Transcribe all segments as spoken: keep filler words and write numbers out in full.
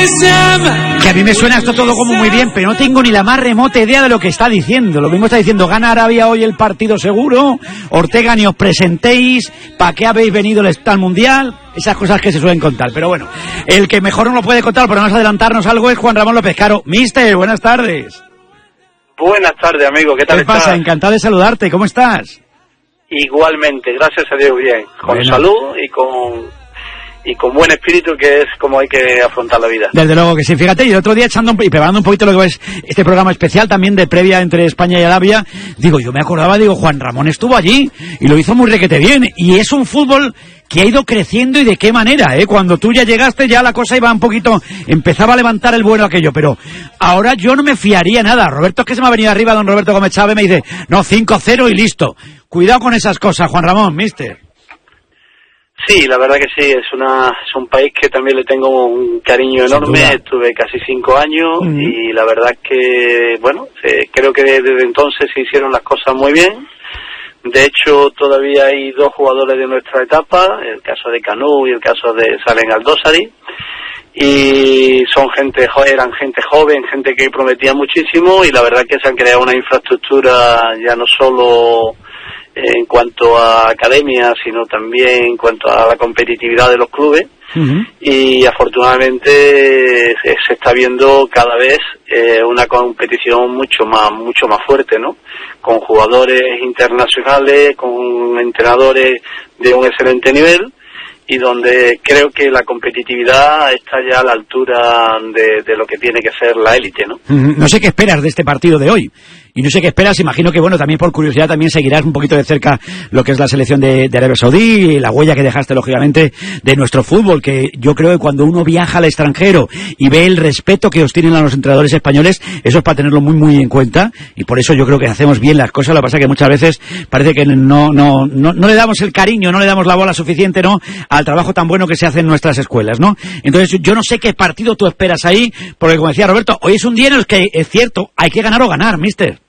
Que a mí me suena esto todo como muy bien, pero no tengo ni la más remota idea de lo que está diciendo. Lo mismo está diciendo, gana Arabia hoy el partido seguro, Ortega, ni os presentéis, ¿para qué habéis venido al Mundial? Esas cosas que se suelen contar, pero bueno, el que mejor no lo puede contar, por no adelantarnos algo, es Juan Ramón López Caro. Mister, buenas tardes. Buenas tardes, amigo, ¿qué tal ¿Qué pasa? estás? Encantado de saludarte, ¿cómo estás? Igualmente, gracias a Dios, bien, con Bueno. salud y con y con buen espíritu, que es como hay que afrontar la vida. Desde luego que sí, fíjate, y el otro día echando un, y preparando un poquito lo que es este programa especial también de previa entre España y Arabia, digo, yo me acordaba, digo, Juan Ramón estuvo allí y lo hizo muy requete bien, y es un fútbol que ha ido creciendo, y de qué manera, ¿eh? Cuando tú ya llegaste ya la cosa iba un poquito, empezaba a levantar el vuelo aquello, pero ahora yo no me fiaría nada. Roberto, es que se me ha venido arriba, don Roberto Gómez Chávez, me dice, no, cinco cero y listo. Cuidado con esas cosas, Juan Ramón, mister. Sí, la verdad que sí, es una es un país que también le tengo un cariño enorme. Estuve casi cinco años uh-huh. y la verdad es que, bueno, eh, creo que desde entonces se hicieron las cosas muy bien. De hecho, todavía hay dos jugadores de nuestra etapa, el caso de Canú y el caso de Salem Aldosari, y son gente, eran gente joven, gente que prometía muchísimo, y la verdad que se han creado una infraestructura ya no solo en cuanto a academia, sino también en cuanto a la competitividad de los clubes. Uh-huh. Y afortunadamente se, se está viendo cada vez eh, una competición mucho más mucho más fuerte, ¿no? Con jugadores internacionales, con entrenadores de un excelente nivel, y donde creo que la competitividad está ya a la altura de, de lo que tiene que ser la élite, ¿no? Uh-huh. No sé qué esperas de este partido de hoy. Y no sé qué esperas, imagino que, bueno, también por curiosidad también seguirás un poquito de cerca lo que es la selección de, de Arabia Saudí y la huella que dejaste, lógicamente, de nuestro fútbol, que yo creo que cuando uno viaja al extranjero y ve el respeto que os tienen a los entrenadores españoles, eso es para tenerlo muy, muy en cuenta, y por eso yo creo que hacemos bien las cosas. Lo que pasa es que muchas veces parece que no, no, no, no le damos el cariño, no le damos la bola suficiente, ¿no?, al trabajo tan bueno que se hace en nuestras escuelas, ¿no? Entonces, yo no sé qué partido tú esperas ahí, porque como decía Roberto, hoy es un día en el que, es cierto, hay que ganar o ganar, mister.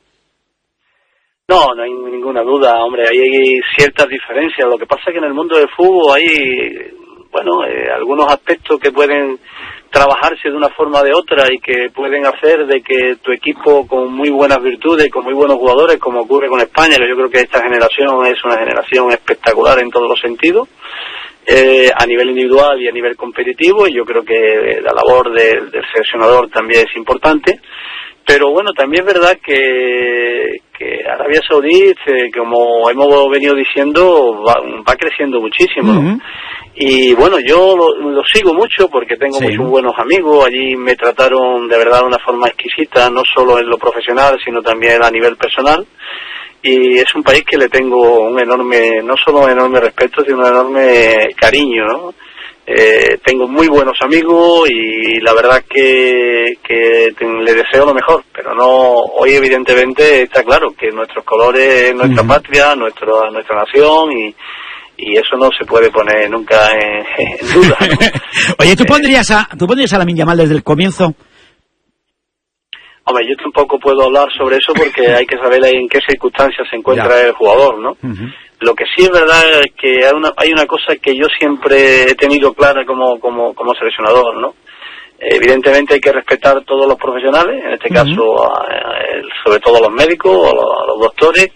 No, no hay ninguna duda, hombre, ahí hay ciertas diferencias. Lo que pasa es que en el mundo del fútbol hay, bueno, eh, algunos aspectos que pueden trabajarse de una forma o de otra y que pueden hacer de que tu equipo, con muy buenas virtudes, con muy buenos jugadores, como ocurre con España, que yo creo que esta generación es una generación espectacular en todos los sentidos, eh, a nivel individual y a nivel competitivo, y yo creo que la labor de, del seleccionador también es importante. Pero bueno, también es verdad que, que Arabia Saudí, como hemos venido diciendo, va, va creciendo muchísimo, ¿no? Uh-huh. Y bueno, yo lo, lo sigo mucho porque tengo sí. muchos buenos amigos. Allí me trataron de verdad de una forma exquisita, no solo en lo profesional, sino también a nivel personal. Y es un país que le tengo un enorme, no solo un enorme respeto, sino un enorme cariño, ¿no? Eh, tengo muy buenos amigos y la verdad que, que te, le deseo lo mejor, pero no, hoy evidentemente está claro que nuestros colores es nuestra uh-huh. patria, nuestra nuestra nación, y y eso no se puede poner nunca en, en duda, ¿no? Oye, ¿tú pondrías a tú pondrías a Lamine Yamal desde el comienzo? Hombre, yo tampoco puedo hablar sobre eso porque hay que saber en qué circunstancias se encuentra ya. el jugador, ¿no? Uh-huh. Lo que sí es verdad es que hay una, hay una cosa que yo siempre he tenido clara como, como, como seleccionador, ¿no? Evidentemente hay que respetar a todos los profesionales, en este uh-huh. caso a, a, sobre todo a los médicos, a los, a los doctores,